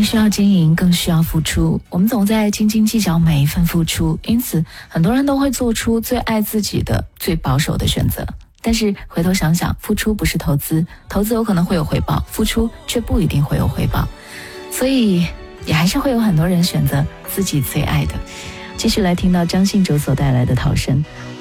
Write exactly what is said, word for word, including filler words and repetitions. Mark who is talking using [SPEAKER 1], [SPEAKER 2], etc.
[SPEAKER 1] 需要经营，更需要付出。我们总在斤斤计较每一份付出，因此很多人都会做出最爱自己的、最保守的选择。但是回头想想，付出不是投资，投资有可能会有回报，付出却不一定会有回报。所以也还是会有很多人选择自己最爱的。继续来听到张信哲所带来的《逃生》。